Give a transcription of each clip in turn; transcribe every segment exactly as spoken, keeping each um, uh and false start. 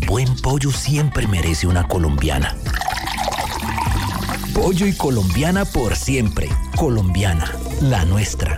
buen pollo siempre merece una colombiana. Pollo y colombiana por siempre. Colombiana, la nuestra.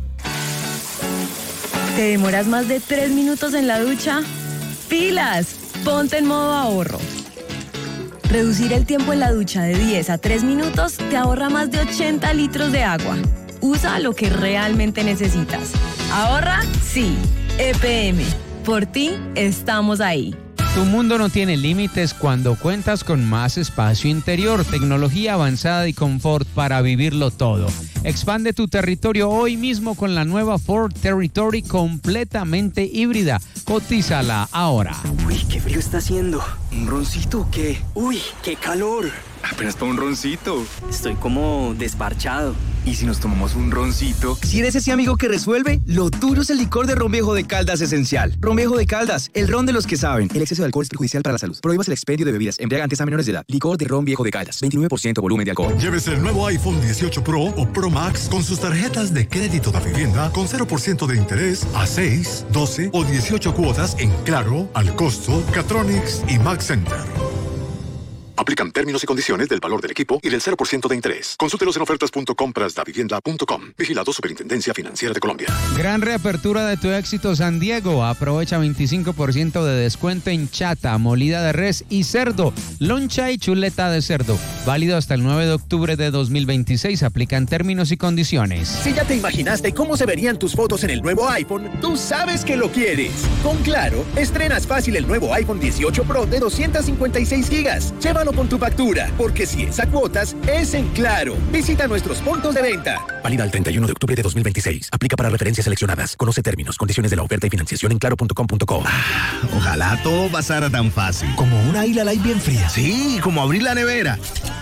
¿Te demoras más de tres minutos en la ducha? ¡Pilas! Ponte en modo ahorro. Reducir el tiempo en la ducha de diez a tres minutos te ahorra más de ochenta litros de agua. Usa lo que realmente necesitas. ¿Ahorra? Sí. E P M. Por ti, estamos ahí. Tu mundo no tiene límites cuando cuentas con más espacio interior, tecnología avanzada y confort para vivirlo todo. Expande tu territorio hoy mismo con la nueva Ford Territory completamente híbrida. Cotízala ahora. Uy, qué frío está haciendo. ¿Un roncito o qué? Uy, qué calor. Apenas para un roncito. Estoy como desparchado. ¿Y si nos tomamos un roncito? Si eres ese amigo que resuelve, lo tuyo es el licor de Ron Viejo de Caldas Esencial. Ron Viejo de Caldas, el ron de los que saben. El exceso de alcohol es perjudicial para la salud. Prohíbas el expendio de bebidas embriagantes a menores de edad. Licor de Ron Viejo de Caldas, veintinueve por ciento volumen de alcohol. Llévese el nuevo iPhone dieciocho Pro o Pro Max con sus tarjetas de crédito de vivienda con cero por ciento de interés a seis, doce o dieciocho cuotas en Claro, Al Costo, Catronics y Max Center. Aplican términos y condiciones del valor del equipo y del cero por ciento de interés. Consúltelos en ofertas punto compras da vivienda punto com. Vigilado Superintendencia Financiera de Colombia. Gran reapertura de tu éxito San Diego. Aprovecha veinticinco por ciento de descuento en chata, molida de res y cerdo, loncha y chuleta de cerdo. Válido hasta el nueve de octubre de dos mil veintiséis. Aplican términos y condiciones. Si ya te imaginaste cómo se verían tus fotos en el nuevo iPhone, tú sabes que lo quieres. Con Claro, estrenas fácil el nuevo iPhone dieciocho Pro de doscientos cincuenta y seis gigas. Llévalo con tu factura, porque si es a cuotas, es en Claro. Visita nuestros puntos de venta. Válida el treinta y uno de octubre de dos mil veintiséis. Aplica para referencias seleccionadas. Conoce términos, condiciones de la oferta y financiación en claro punto com punto co. Ah, ojalá todo pasara tan fácil. Como una Isla Light bien fría. Sí, como abrir la nevera.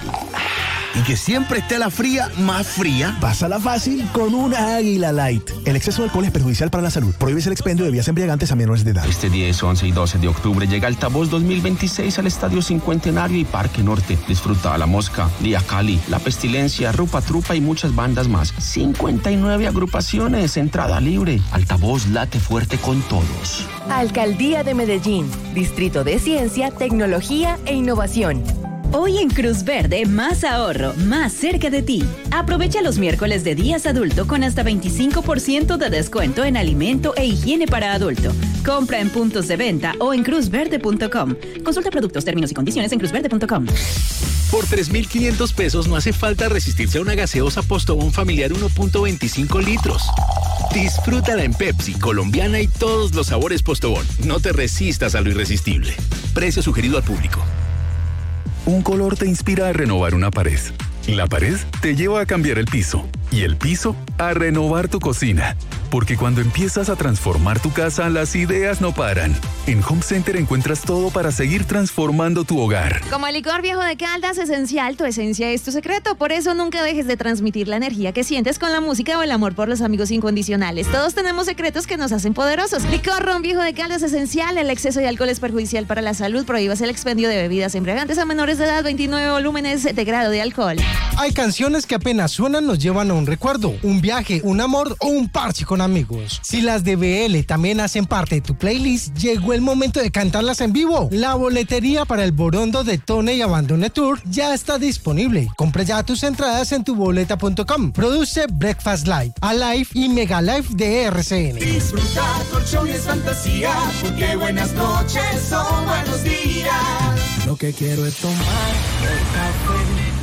Y que siempre esté la fría más fría. Pásala fácil con una Águila Light. El exceso de alcohol es perjudicial para la salud. Prohíbes el expendio de bebidas embriagantes a menores de edad. Este diez, once y doce de octubre llega Altavoz dos mil veintiséis al Estadio Cincuentenario y Parque Norte. Disfruta a La Mosca, Día Cali, La Pestilencia, Rupa Trupa y muchas bandas más. cincuenta y nueve agrupaciones, entrada libre. Altavoz late fuerte con todos. Alcaldía de Medellín, Distrito de Ciencia, Tecnología e Innovación. Hoy en Cruz Verde, más ahorro, más cerca de ti. Aprovecha los miércoles de días adulto con hasta veinticinco por ciento de descuento en alimento e higiene para adulto. Compra en puntos de venta o en cruz verde punto com. Consulta productos, términos y condiciones en cruz verde punto com. Por tres mil quinientos pesos no hace falta resistirse a una gaseosa Postobón familiar uno punto veinticinco litros. Disfrútala en Pepsi, colombiana y todos los sabores Postobón. No te resistas a lo irresistible. Precio sugerido al público. Un color te inspira a renovar una pared. La pared te lleva a cambiar el piso. Y el piso a renovar tu cocina. Porque cuando empiezas a transformar tu casa, las ideas no paran. En Home Center encuentras todo para seguir transformando tu hogar. Como el licor Viejo de Caldas Esencial, tu esencia es tu secreto. Por eso nunca dejes de transmitir la energía que sientes con la música o el amor por los amigos incondicionales. Todos tenemos secretos que nos hacen poderosos. Licor Ron Viejo de Caldas Esencial. El exceso de alcohol es perjudicial para la salud. Prohíbas el expendio de bebidas embriagantes a menores de edad. veintinueve volúmenes de grado de alcohol. Hay canciones que apenas suenan nos llevan a un recuerdo, un viaje, un amor o un parche con amigos. Si las de B L también hacen parte de tu playlist, llegó el momento de cantarlas en vivo. La boletería para el Borondo de Tone y Abandone Tour ya está disponible. Compra ya tus entradas en tu boleta punto com. Produce Breakfast Live, Alive y Mega Live de R C N. Disfrutar colchones fantasía, porque buenas noches son buenos días. Lo que quiero es tomar el café